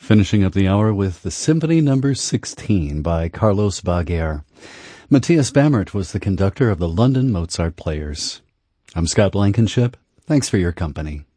Finishing up the hour with the Symphony No. 16 by Carlos Baguer. Matthias Bammert was the conductor of the London Mozart Players. I'm Scott Blankenship. Thanks for your company.